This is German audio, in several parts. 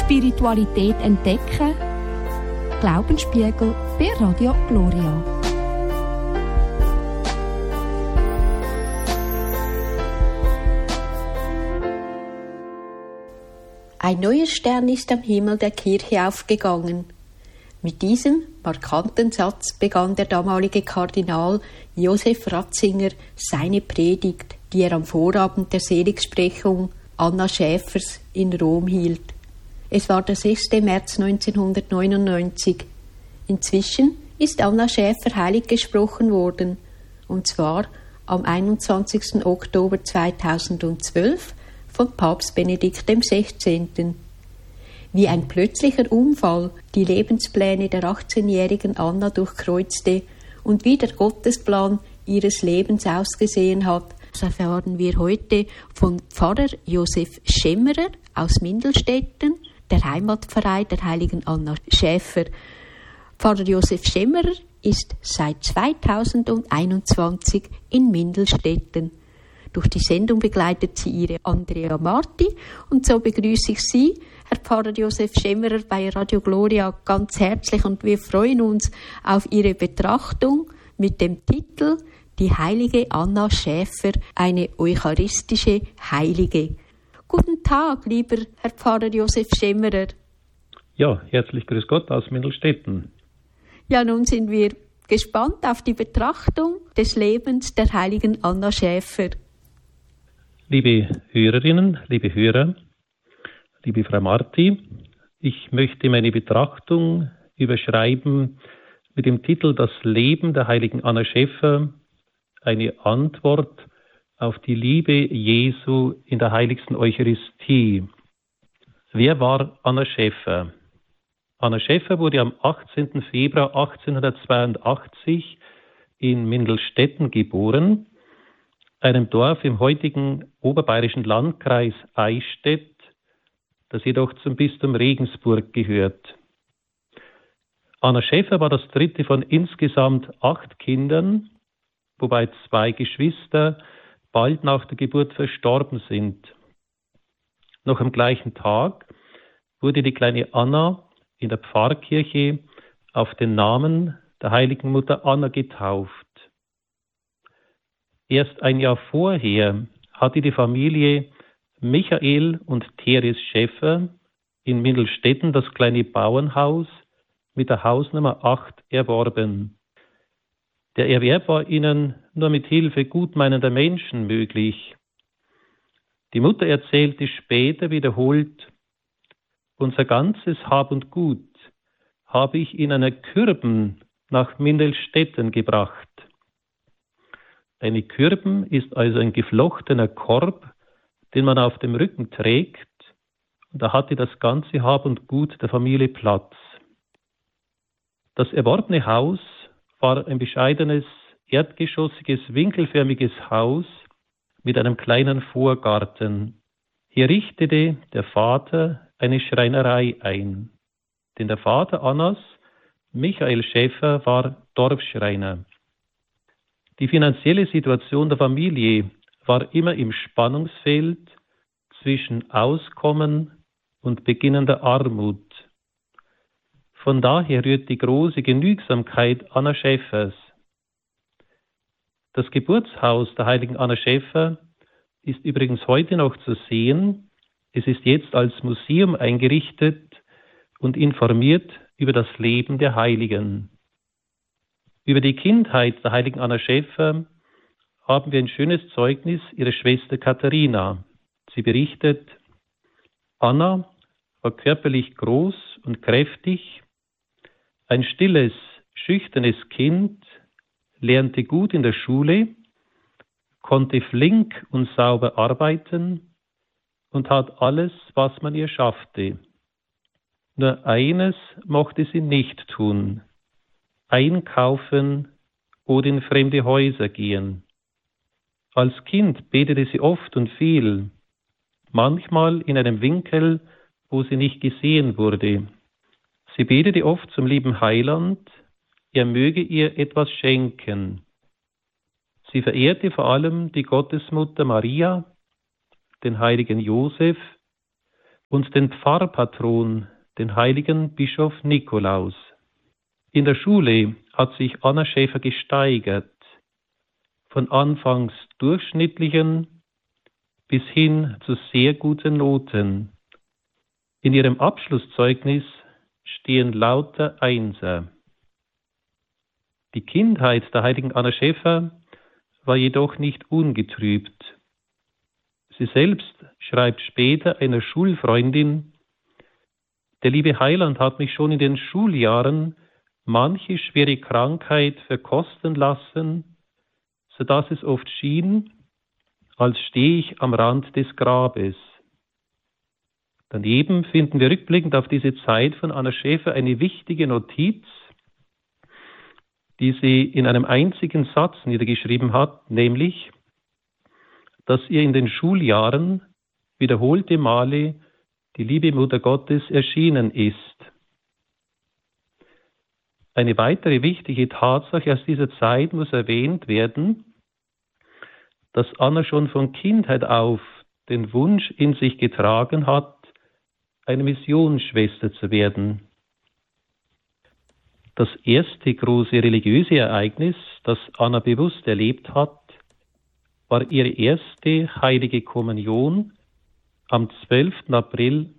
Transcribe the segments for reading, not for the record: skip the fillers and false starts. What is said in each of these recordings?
Spiritualität entdecken. Glaubensspiegel bei Radio Gloria. Ein neuer Stern ist am Himmel der Kirche aufgegangen. Mit diesem markanten Satz begann der damalige Kardinal Josef Ratzinger seine Predigt, die er am Vorabend der Seligsprechung Anna Schäfers in Rom hielt. Es war der 6. März 1999. Inzwischen ist Anna Schäfer heilig gesprochen worden, und zwar am 21. Oktober 2012 von Papst Benedikt XVI. Wie ein plötzlicher Unfall die Lebenspläne der 18-jährigen Anna durchkreuzte und wie der Gottesplan ihres Lebens ausgesehen hat, das erfahren wir heute von Pfarrer Josef Schemmerer aus Mindelstetten, der Heimatpfarrei der heiligen Anna Schäfer. Pfarrer Josef Schemmerer ist seit 2021 in Mindelstetten. Durch die Sendung begleitet sie ihre Andrea Marti und so begrüße ich Sie, Herr Pfarrer Josef Schemmerer, bei Radio Gloria ganz herzlich und wir freuen uns auf Ihre Betrachtung mit dem Titel Die heilige Anna Schäfer, eine eucharistische Heilige. Guten Tag, lieber Herr Pfarrer Josef Schemmerer. Ja, herzlich grüß Gott aus Mindelstetten. Ja, nun sind wir gespannt auf die Betrachtung des Lebens der heiligen Anna Schäfer. Liebe Hörerinnen, liebe Hörer, liebe Frau Marti, ich möchte meine Betrachtung überschreiben mit dem Titel Das Leben der heiligen Anna Schäfer, eine Antwort auf die Liebe Jesu in der heiligsten Eucharistie. Wer war Anna Schäfer? Anna Schäfer wurde am 18. Februar 1882 in Mindelstetten geboren, einem Dorf im heutigen oberbayerischen Landkreis Eichstätt, das jedoch zum Bistum Regensburg gehört. Anna Schäfer war das dritte von insgesamt 8 Kindern, wobei 2 Geschwister bald nach der Geburt verstorben sind. Noch am gleichen Tag wurde die kleine Anna in der Pfarrkirche auf den Namen der heiligen Mutter Anna getauft. Erst ein Jahr vorher hatte die Familie Michael und Therese Schäfer in Mindelstetten das kleine Bauernhaus mit der Hausnummer 8 erworben. Der Erwerb war ihnen nur mit Hilfe gutmeinender Menschen möglich. Die Mutter erzählte später wiederholt: Unser ganzes Hab und Gut habe ich in einer Kürben nach Mindelstetten gebracht. Eine Kürben ist also ein geflochtener Korb, den man auf dem Rücken trägt, und da hatte das ganze Hab und Gut der Familie Platz. Das erworbene Haus war ein bescheidenes, erdgeschossiges, winkelförmiges Haus mit einem kleinen Vorgarten. Hier richtete der Vater eine Schreinerei ein, denn der Vater Annas, Michael Schäfer, war Dorfschreiner. Die finanzielle Situation der Familie war immer im Spannungsfeld zwischen Auskommen und beginnender Armut. Von daher rührt die große Genügsamkeit Anna Schäfers. Das Geburtshaus der heiligen Anna Schäfer ist übrigens heute noch zu sehen. Es ist jetzt als Museum eingerichtet und informiert über das Leben der Heiligen. Über die Kindheit der heiligen Anna Schäfer haben wir ein schönes Zeugnis ihrer Schwester Katharina. Sie berichtet: Anna war körperlich groß und kräftig, ein stilles, schüchternes Kind, lernte gut in der Schule, konnte flink und sauber arbeiten und tat alles, was man ihr schaffte. Nur eines mochte sie nicht tun: einkaufen oder in fremde Häuser gehen. Als Kind betete sie oft und viel, manchmal in einem Winkel, wo sie nicht gesehen wurde. Sie betete oft zum lieben Heiland, er möge ihr etwas schenken. Sie verehrte vor allem die Gottesmutter Maria, den heiligen Josef, und den Pfarrpatron, den heiligen Bischof Nikolaus. In der Schule hat sich Anna Schäfer gesteigert, von anfangs durchschnittlichen bis hin zu sehr guten Noten. In ihrem Abschlusszeugnis stehen lauter Einser. Die Kindheit der heiligen Anna Schäfer war jedoch nicht ungetrübt. Sie selbst schreibt später einer Schulfreundin: Der liebe Heiland hat mich schon in den Schuljahren manche schwere Krankheit verkosten lassen, so dass es oft schien, als stehe ich am Rand des Grabes. Daneben finden wir rückblickend auf diese Zeit von Anna Schäfer eine wichtige Notiz, die sie in einem einzigen Satz niedergeschrieben hat, nämlich, dass ihr in den Schuljahren wiederholte Male die liebe Mutter Gottes erschienen ist. Eine weitere wichtige Tatsache aus dieser Zeit muss erwähnt werden, dass Anna schon von Kindheit auf den Wunsch in sich getragen hat, eine Missionsschwester zu werden. Das erste große religiöse Ereignis, das Anna bewusst erlebt hat, war ihre erste heilige Kommunion am 12. April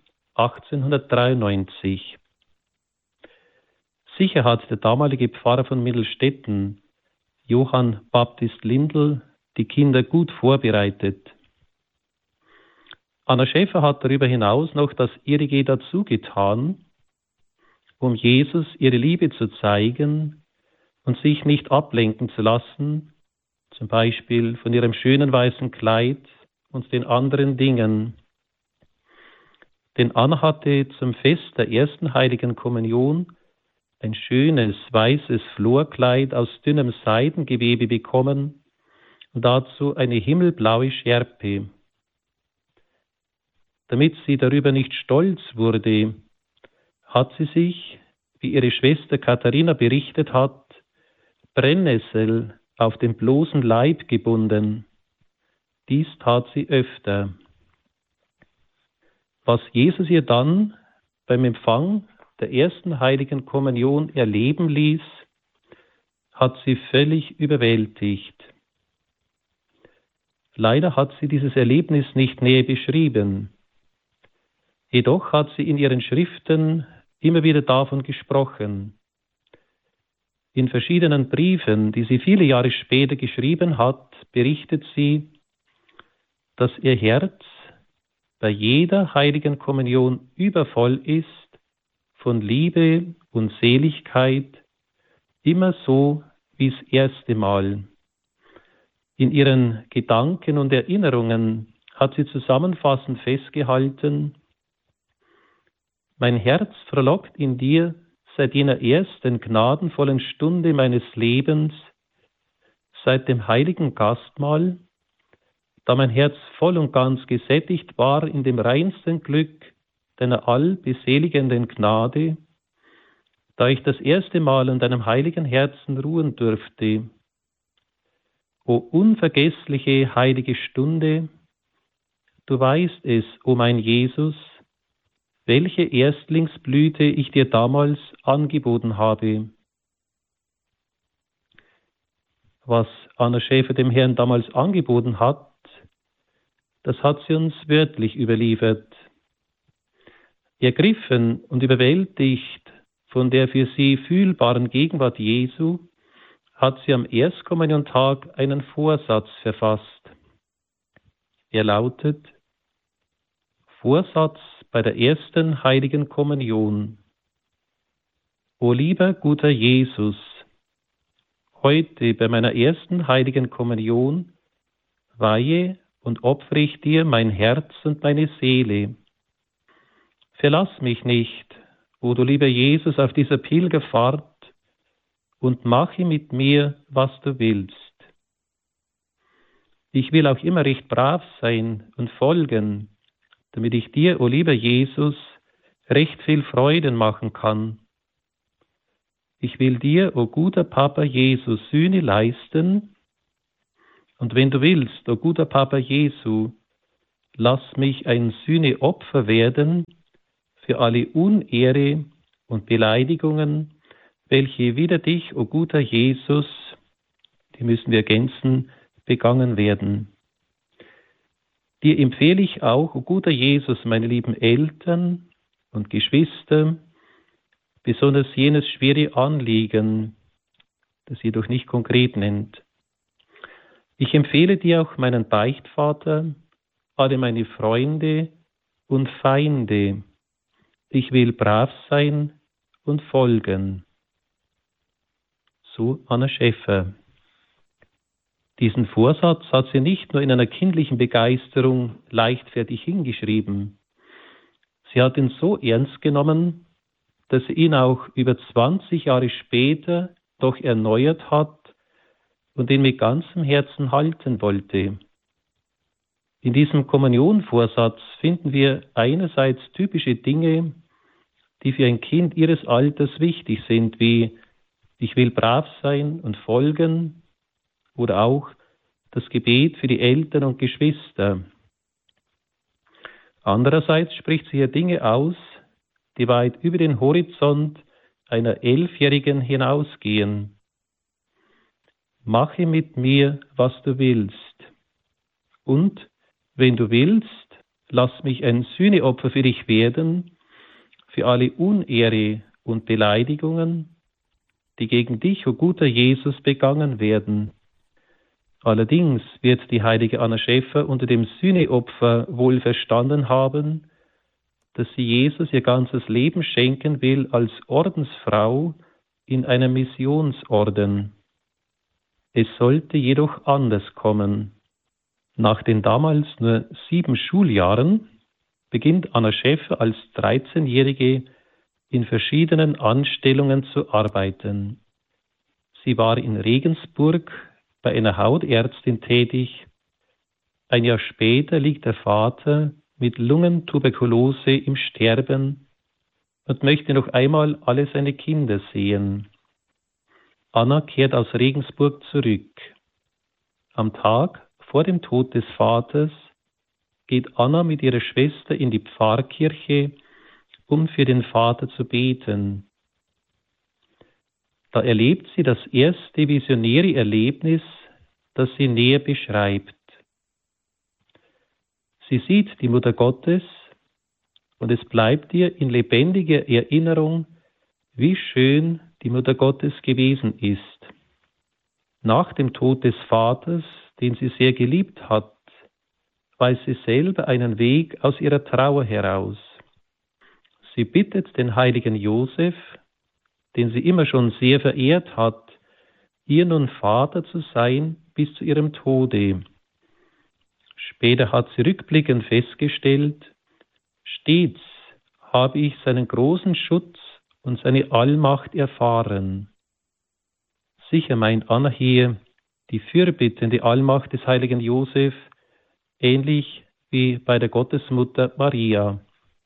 1893. Sicher hat der damalige Pfarrer von Mittelstetten, Johann Baptist Lindl, die Kinder gut vorbereitet. Anna Schäfer hat darüber hinaus noch das ihrige dazu getan, um Jesus ihre Liebe zu zeigen und sich nicht ablenken zu lassen, zum Beispiel von ihrem schönen weißen Kleid und den anderen Dingen. Denn Anna hatte zum Fest der ersten heiligen Kommunion ein schönes weißes Florkleid aus dünnem Seidengewebe bekommen und dazu eine himmelblaue Schärpe. Damit sie darüber nicht stolz wurde, hat sie sich, wie ihre Schwester Katharina berichtet hat, Brennnessel auf den bloßen Leib gebunden. Dies tat sie öfter. Was Jesus ihr dann beim Empfang der ersten heiligen Kommunion erleben ließ, hat sie völlig überwältigt. Leider hat sie dieses Erlebnis nicht näher beschrieben. Jedoch hat sie in ihren Schriften immer wieder davon gesprochen. In verschiedenen Briefen, die sie viele Jahre später geschrieben hat, berichtet sie, dass ihr Herz bei jeder heiligen Kommunion übervoll ist von Liebe und Seligkeit, immer so wie das erste Mal. In ihren Gedanken und Erinnerungen hat sie zusammenfassend festgehalten: Mein Herz frohlockt in dir seit jener ersten gnadenvollen Stunde meines Lebens, seit dem heiligen Gastmahl, da mein Herz voll und ganz gesättigt war in dem reinsten Glück deiner allbeseligenden Gnade, da ich das erste Mal an deinem heiligen Herzen ruhen durfte. O unvergessliche heilige Stunde, du weißt es, o mein Jesus, welche Erstlingsblüte ich dir damals angeboten habe. Was Anna Schäfer dem Herrn damals angeboten hat, das hat sie uns wörtlich überliefert. Ergriffen und überwältigt von der für sie fühlbaren Gegenwart Jesu, hat sie am Erstkommuniontag einen Vorsatz verfasst. Er lautet: Vorsatz bei der ersten heiligen Kommunion. O lieber guter Jesus, heute bei meiner ersten heiligen Kommunion weihe und opfere ich dir mein Herz und meine Seele. Verlass mich nicht, o du lieber Jesus, auf dieser Pilgerfahrt und mache mit mir, was du willst. Ich will auch immer recht brav sein und folgen, damit ich dir, o lieber Jesus, recht viel Freuden machen kann. Ich will dir, o guter Papa Jesus, Sühne leisten, und wenn du willst, o guter Papa Jesu, lass mich ein Sühneopfer werden für alle Unehre und Beleidigungen, welche wider dich, o guter Jesus, die müssen wir ergänzen, begangen werden. Dir empfehle ich auch, o guter Jesus, meine lieben Eltern und Geschwister, besonders jenes schwere Anliegen, das jedoch nicht konkret nennt. Ich empfehle dir auch meinen Beichtvater, alle meine Freunde und Feinde. Ich will brav sein und folgen. So Anna Schäffer. Diesen Vorsatz hat sie nicht nur in einer kindlichen Begeisterung leichtfertig hingeschrieben. Sie hat ihn so ernst genommen, dass sie ihn auch über 20 Jahre später doch erneuert hat und ihn mit ganzem Herzen halten wollte. In diesem Kommunionvorsatz finden wir einerseits typische Dinge, die für ein Kind ihres Alters wichtig sind, wie ich will brav sein und folgen, oder auch das Gebet für die Eltern und Geschwister. Andererseits spricht sie hier Dinge aus, die weit über den Horizont einer 11-Jährigen hinausgehen. Mache mit mir, was du willst. Und, wenn du willst, lass mich ein Sühneopfer für dich werden, für alle Unehre und Beleidigungen, die gegen dich, o guter Jesus, begangen werden. Allerdings wird die heilige Anna Schäffer unter dem Sühneopfer wohl verstanden haben, dass sie Jesus ihr ganzes Leben schenken will als Ordensfrau in einem Missionsorden. Es sollte jedoch anders kommen. Nach den damals nur 7 Schuljahren beginnt Anna Schäffer als 13-Jährige in verschiedenen Anstellungen zu arbeiten. Sie war in Regensburg bei einer Hautärztin tätig. Ein Jahr später liegt der Vater mit Lungentuberkulose im Sterben und möchte noch einmal alle seine Kinder sehen. Anna kehrt aus Regensburg zurück. Am Tag vor dem Tod des Vaters geht Anna mit ihrer Schwester in die Pfarrkirche, um für den Vater zu beten. Da erlebt sie das erste visionäre Erlebnis, das sie näher beschreibt. Sie sieht die Mutter Gottes und es bleibt ihr in lebendiger Erinnerung, wie schön die Mutter Gottes gewesen ist. Nach dem Tod des Vaters, den sie sehr geliebt hat, weiß sie selber einen Weg aus ihrer Trauer heraus. Sie bittet den heiligen Josef, den sie immer schon sehr verehrt hat, ihr nun Vater zu sein bis zu ihrem Tode. Später hat sie rückblickend festgestellt, stets habe ich seinen großen Schutz und seine Allmacht erfahren. Sicher meint Anna hier die fürbittende Allmacht des heiligen Josef, ähnlich wie bei der Gottesmutter Maria.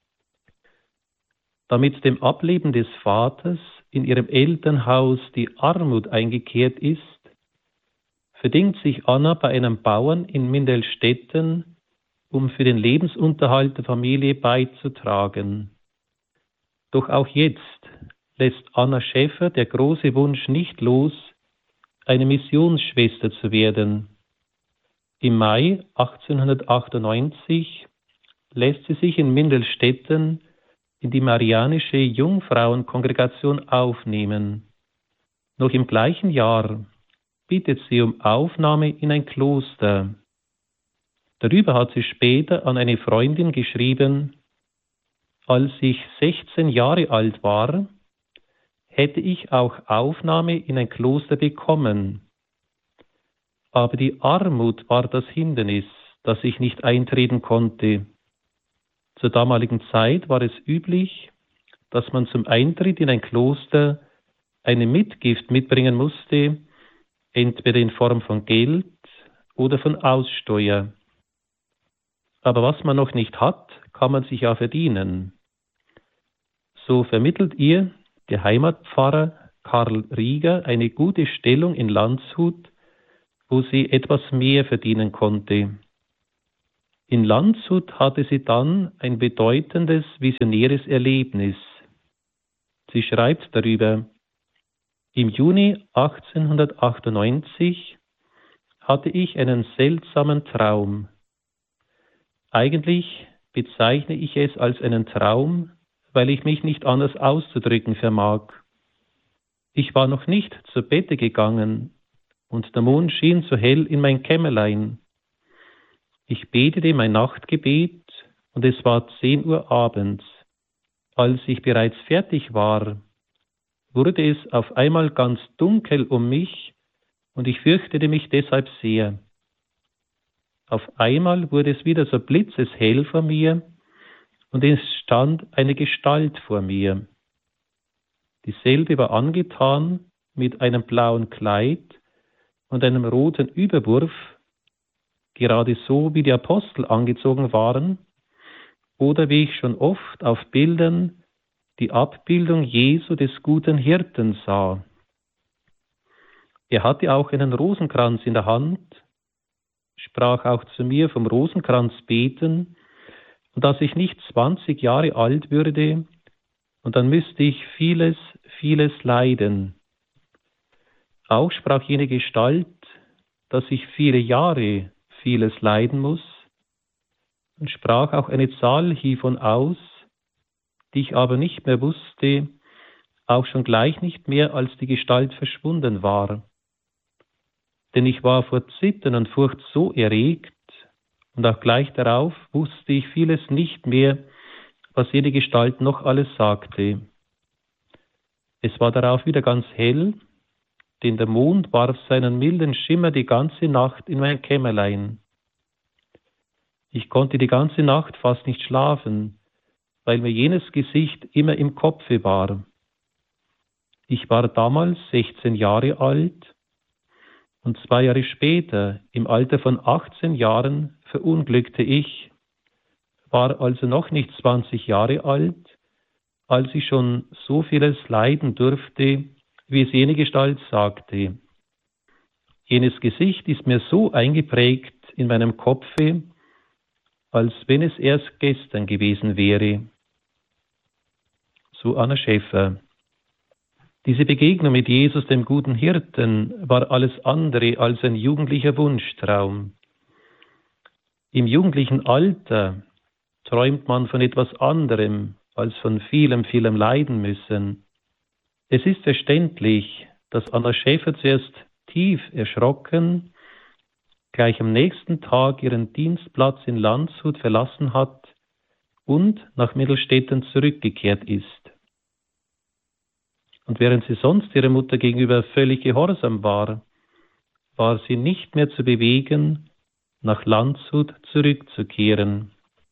Da mit dem Ableben des Vaters in ihrem Elternhaus die Armut eingekehrt ist, verdingt sich Anna bei einem Bauern in Mindelstetten, um für den Lebensunterhalt der Familie beizutragen. Doch auch jetzt lässt Anna Schäffer der große Wunsch nicht los, eine Missionsschwester zu werden. Im Mai 1898 lässt sie sich in Mindelstetten in die marianische Jungfrauenkongregation aufnehmen. Noch im gleichen Jahr bittet sie um Aufnahme in ein Kloster. Darüber hat sie später an eine Freundin geschrieben: Als ich 16 Jahre alt war, hätte ich auch Aufnahme in ein Kloster bekommen. Aber die Armut war das Hindernis, das ich nicht eintreten konnte. Zur damaligen Zeit war es üblich, dass man zum Eintritt in ein Kloster eine Mitgift mitbringen musste, entweder in Form von Geld oder von Aussteuer. Aber was man noch nicht hat, kann man sich ja verdienen. So vermittelt ihr der Heimatpfarrer Karl Rieger eine gute Stellung in Landshut, wo sie etwas mehr verdienen konnte. In Landshut hatte sie dann ein bedeutendes visionäres Erlebnis. Sie schreibt darüber: Im Juni 1898 hatte ich einen seltsamen Traum. Eigentlich bezeichne ich es als einen Traum, weil ich mich nicht anders auszudrücken vermag. Ich war noch nicht zu Bette gegangen, und der Mond schien so hell in mein Kämmerlein. Ich betete mein Nachtgebet, und es war 10 Uhr abends. Als ich bereits fertig war, wurde es auf einmal ganz dunkel um mich, und ich fürchtete mich deshalb sehr. Auf einmal wurde es wieder so blitzeshell vor mir, und es stand eine Gestalt vor mir. Dieselbe war angetan mit einem blauen Kleid und einem roten Überwurf, gerade so wie die Apostel angezogen waren, oder wie ich schon oft auf Bildern die Abbildung Jesu des guten Hirten sah. Er hatte auch einen Rosenkranz in der Hand, sprach auch zu mir vom Rosenkranz beten, und dass ich nicht 20 Jahre alt würde, und dann müsste ich vieles leiden. Auch sprach jene Gestalt, dass ich viele Jahre vieles leiden muss, und sprach auch eine Zahl hiervon aus, die ich aber nicht mehr wusste, auch schon gleich nicht mehr, als die Gestalt verschwunden war. Denn ich war vor Zittern und Furcht so erregt, und auch gleich darauf wusste ich vieles nicht mehr, was jede Gestalt noch alles sagte. Es war darauf wieder ganz hell, denn der Mond warf seinen milden Schimmer die ganze Nacht in mein Kämmerlein. Ich konnte die ganze Nacht fast nicht schlafen, weil mir jenes Gesicht immer im Kopfe war. Ich war damals 16 Jahre alt, und 2 Jahre später, im Alter von 18 Jahren, verunglückte ich, war also noch nicht 20 Jahre alt, als ich schon so vieles leiden durfte, wie es jene Gestalt sagte. Jenes Gesicht ist mir so eingeprägt in meinem Kopfe, als wenn es erst gestern gewesen wäre. So Anna Schäfer. Diese Begegnung mit Jesus, dem guten Hirten, war alles andere als ein jugendlicher Wunschtraum. Im jugendlichen Alter träumt man von etwas anderem als von vielem leiden müssen. Es ist verständlich, dass Anna Schäfer zuerst tief erschrocken gleich am nächsten Tag ihren Dienstplatz in Landshut verlassen hat und nach Mittelstetten zurückgekehrt ist. Und während sie sonst ihrer Mutter gegenüber völlig gehorsam war, war sie nicht mehr zu bewegen, nach Landshut zurückzukehren.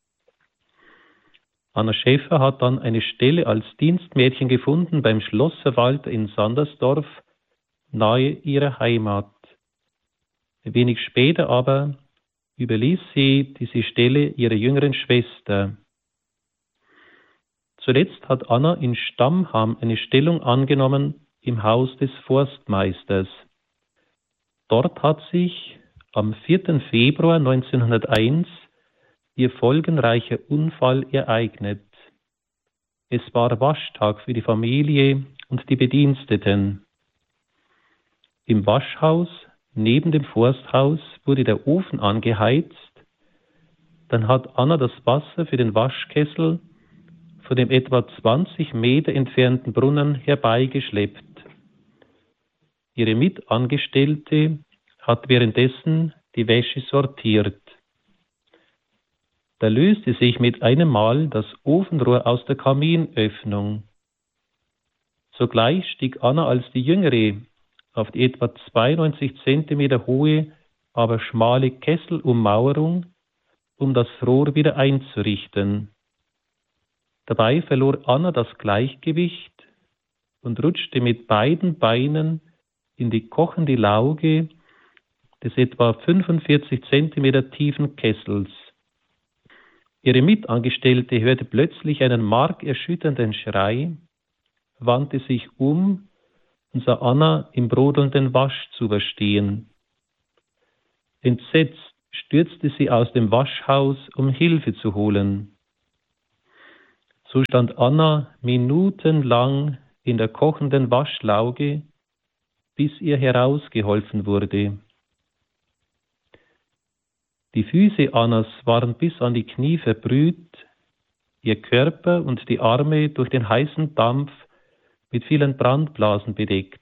Anna Schäfer hat dann eine Stelle als Dienstmädchen gefunden beim Schlosserwald in Sandersdorf, nahe ihrer Heimat. Wenig später aber überließ sie diese Stelle ihrer jüngeren Schwester. Zuletzt hat Anna in Stammham eine Stellung angenommen im Haus des Forstmeisters. Dort hat sich am 4. Februar 1901 ihr folgenreicher Unfall ereignet. Es war Waschtag für die Familie und die Bediensteten. Im Waschhaus neben dem Forsthaus wurde der Ofen angeheizt. Dann hat Anna das Wasser für den Waschkessel von dem etwa 20 Meter entfernten Brunnen herbeigeschleppt. Ihre Mitangestellte hat währenddessen die Wäsche sortiert. Da löste sich mit einem Mal das Ofenrohr aus der Kaminöffnung. Sogleich stieg Anna als die Jüngere auf die etwa 92 Zentimeter hohe, aber schmale Kesselummauerung, um das Rohr wieder einzurichten. Dabei verlor Anna das Gleichgewicht und rutschte mit beiden Beinen in die kochende Lauge des etwa 45 Zentimeter tiefen Kessels. Ihre Mitangestellte hörte plötzlich einen markerschütternden Schrei, wandte sich um und sah Anna im brodelnden Waschzuber stehen. Entsetzt stürzte sie aus dem Waschhaus, um Hilfe zu holen. So stand Anna minutenlang in der kochenden Waschlauge, bis ihr herausgeholfen wurde. Die Füße Annas waren bis an die Knie verbrüht, ihr Körper und die Arme durch den heißen Dampf mit vielen Brandblasen bedeckt.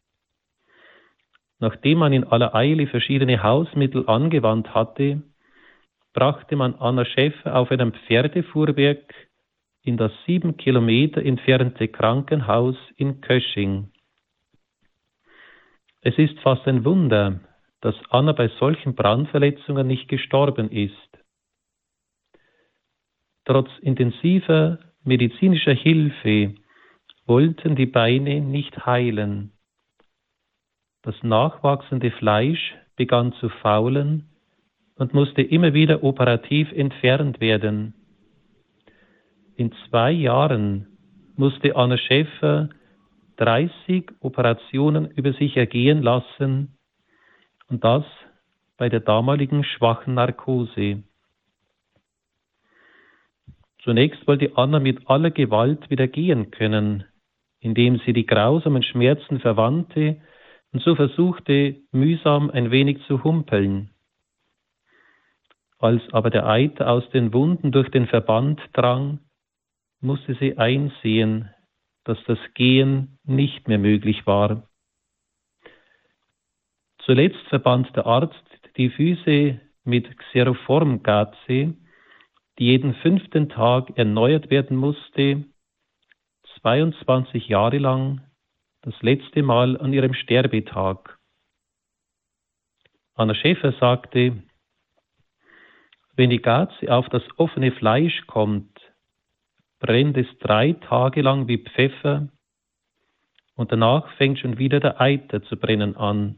Nachdem man in aller Eile verschiedene Hausmittel angewandt hatte, brachte man Anna Schäffer auf einem Pferdefuhrwerk in das 7 Kilometer entfernte Krankenhaus in Kösching. Es ist fast ein Wunder, dass Anna bei solchen Brandverletzungen nicht gestorben ist. Trotz intensiver medizinischer Hilfe wollten die Beine nicht heilen. Das nachwachsende Fleisch begann zu faulen und musste immer wieder operativ entfernt werden. In 2 Jahren musste Anna Schäffer 30 Operationen über sich ergehen lassen, und das bei der damaligen schwachen Narkose. Zunächst wollte Anna mit aller Gewalt wieder gehen können, indem sie die grausamen Schmerzen verwandte und so versuchte, mühsam ein wenig zu humpeln. Als aber der Eiter aus den Wunden durch den Verband drang, musste sie einsehen, dass das Gehen nicht mehr möglich war. Zuletzt verband der Arzt die Füße mit Xeroformgaze, die jeden 5. Tag erneuert werden musste, 22 Jahre lang, das letzte Mal an ihrem Sterbetag. Anna Schäffer sagte, wenn die Gaze auf das offene Fleisch kommt, brennt es 3 Tage lang wie Pfeffer und danach fängt schon wieder der Eiter zu brennen an.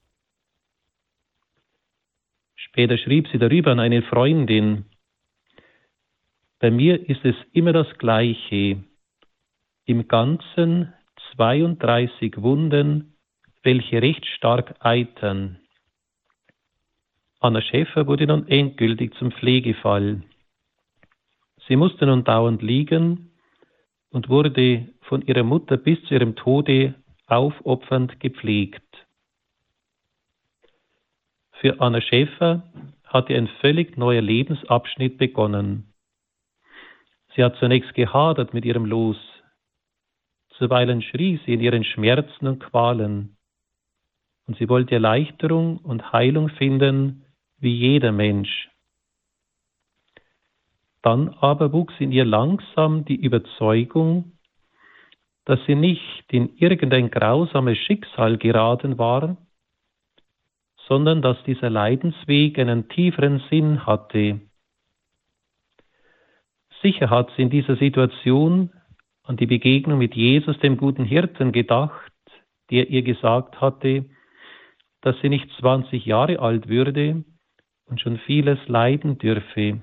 Später schrieb sie darüber an eine Freundin, bei mir ist es immer das Gleiche, im Ganzen 32 Wunden, welche recht stark eitern. Anna Schäffer wurde nun endgültig zum Pflegefall. Sie musste nun dauernd liegen und wurde von ihrer Mutter bis zu ihrem Tode aufopfernd gepflegt. Für Anna Schäffer hatte ein völlig neuer Lebensabschnitt begonnen. Sie hat zunächst gehadert mit ihrem Los. Zuweilen schrie sie in ihren Schmerzen und Qualen. Und sie wollte Erleichterung und Heilung finden, wie jeder Mensch. Dann aber wuchs in ihr langsam die Überzeugung, dass sie nicht in irgendein grausames Schicksal geraten war, sondern dass dieser Leidensweg einen tieferen Sinn hatte. Sicher hat sie in dieser Situation an die Begegnung mit Jesus, dem guten Hirten, gedacht, der ihr gesagt hatte, dass sie nicht 20 Jahre alt würde und schon vieles leiden dürfe.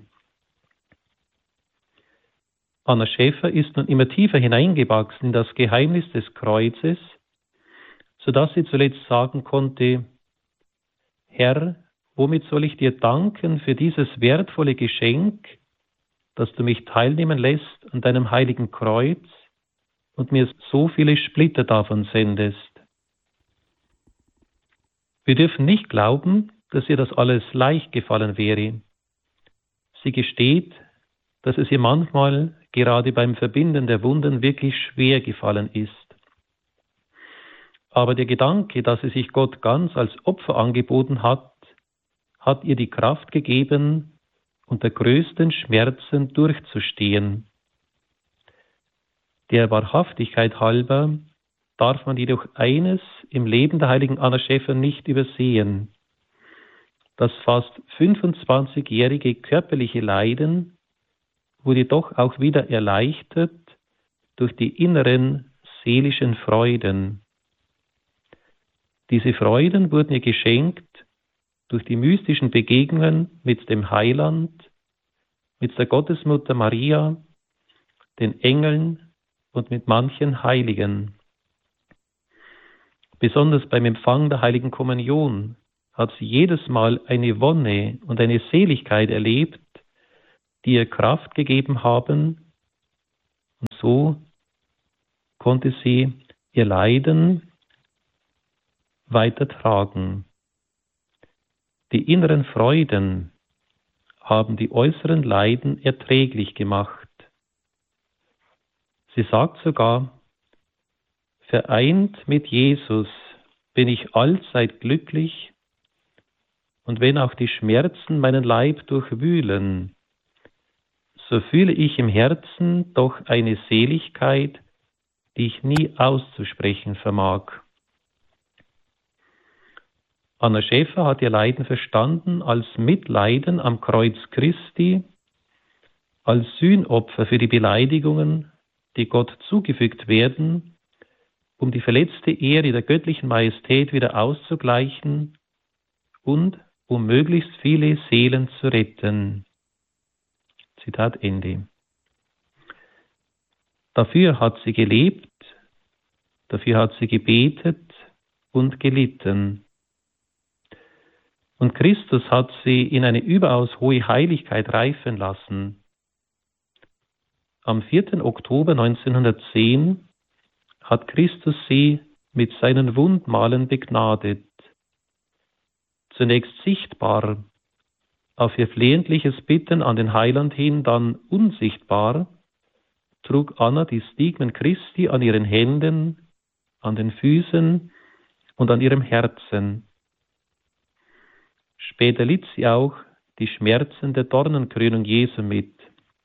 Anna Schäffer ist nun immer tiefer hineingewachsen in das Geheimnis des Kreuzes, sodass sie zuletzt sagen konnte, Herr, womit soll ich dir danken für dieses wertvolle Geschenk, dass du mich teilnehmen lässt an deinem heiligen Kreuz und mir so viele Splitter davon sendest. Wir dürfen nicht glauben, dass ihr das alles leicht gefallen wäre. Sie gesteht, dass es ihr manchmal gerade beim Verbinden der Wunden wirklich schwer gefallen ist. Aber der Gedanke, dass sie sich Gott ganz als Opfer angeboten hat, hat ihr die Kraft gegeben, unter größten Schmerzen durchzustehen. Der Wahrhaftigkeit halber darf man jedoch eines im Leben der heiligen Anna Schäffer nicht übersehen: Das fast 25-jährige körperliche Leiden wurde doch auch wieder erleichtert durch die inneren seelischen Freuden. Diese Freuden wurden ihr geschenkt durch die mystischen Begegnungen mit dem Heiland, mit der Gottesmutter Maria, den Engeln und mit manchen Heiligen. Besonders beim Empfang der Heiligen Kommunion hat sie jedes Mal eine Wonne und eine Seligkeit erlebt, die ihr Kraft gegeben haben. Und so konnte sie ihr Leiden weitertragen. Die inneren Freuden haben die äußeren Leiden erträglich gemacht. Sie sagt sogar, vereint mit Jesus bin ich allzeit glücklich, und wenn auch die Schmerzen meinen Leib durchwühlen, so fühle ich im Herzen doch eine Seligkeit, die ich nie auszusprechen vermag. Anna Schäfer hat ihr Leiden verstanden als Mitleiden am Kreuz Christi, als Sühnopfer für die Beleidigungen, die Gott zugefügt werden, um die verletzte Ehre der göttlichen Majestät wieder auszugleichen und um möglichst viele Seelen zu retten. Zitat Ende. Dafür hat sie gelebt, dafür hat sie gebetet und gelitten. Und Christus hat sie in eine überaus hohe Heiligkeit reifen lassen. Am 4. Oktober 1910 hat Christus sie mit seinen Wundmalen begnadet. Zunächst sichtbar, auf ihr flehentliches Bitten an den Heiland hin, dann unsichtbar, trug Anna die Stigmen Christi an ihren Händen, an den Füßen und an ihrem Herzen. Später litt sie auch die Schmerzen der Dornenkrönung Jesu mit.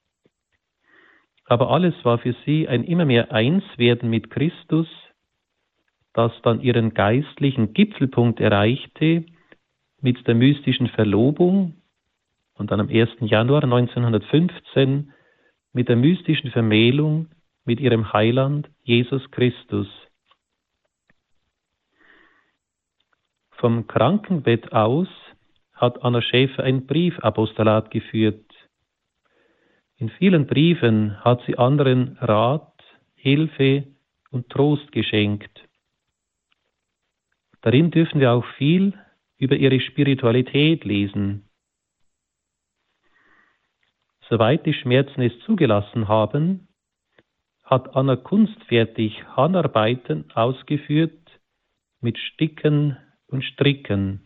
Aber alles war für sie ein immer mehr Einswerden mit Christus, das dann ihren geistlichen Gipfelpunkt erreichte mit der mystischen Verlobung und dann am 1. Januar 1915 mit der mystischen Vermählung mit ihrem Heiland Jesus Christus. Vom Krankenbett aus hat Anna Schäfer ein Briefapostolat geführt. In vielen Briefen hat sie anderen Rat, Hilfe und Trost geschenkt. Darin dürfen wir auch viel über ihre Spiritualität lesen. Soweit die Schmerzen es zugelassen haben, hat Anna kunstfertig Handarbeiten ausgeführt mit Sticken und Stricken.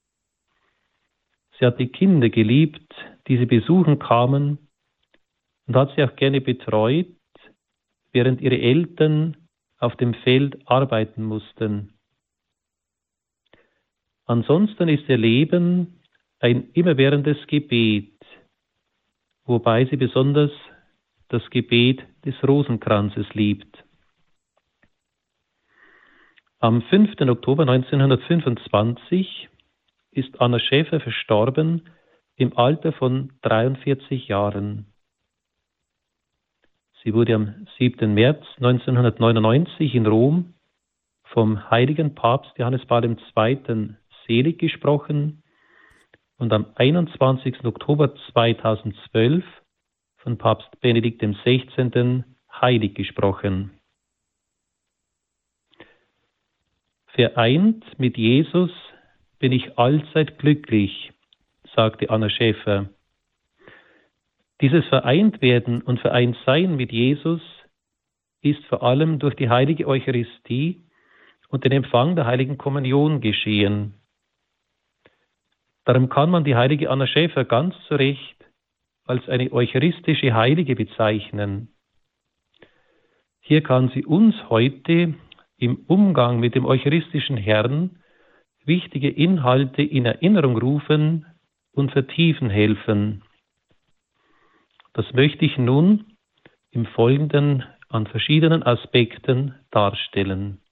Sie hat die Kinder geliebt, die sie besuchen kamen, und hat sie auch gerne betreut, während ihre Eltern auf dem Feld arbeiten mussten. Ansonsten ist ihr Leben ein immerwährendes Gebet, wobei sie besonders das Gebet des Rosenkranzes liebt. Am 5. Oktober 1925 ist Anna Schäfer verstorben im Alter von 43 Jahren. Sie wurde am 7. März 1999 in Rom vom heiligen Papst Johannes Paul II. Selig gesprochen und am 21. Oktober 2012 von Papst Benedikt XVI. Heilig gesprochen. Vereint mit Jesus bin ich allzeit glücklich, sagte Anna Schäfer. Dieses Vereintwerden und Vereintsein mit Jesus ist vor allem durch die heilige Eucharistie und den Empfang der heiligen Kommunion geschehen. Darum kann man die heilige Anna Schäfer ganz zu Recht als eine eucharistische Heilige bezeichnen. Hier kann sie uns heute im Umgang mit dem eucharistischen Herrn wichtige Inhalte in Erinnerung rufen und vertiefen helfen. Das möchte ich nun im Folgenden an verschiedenen Aspekten darstellen.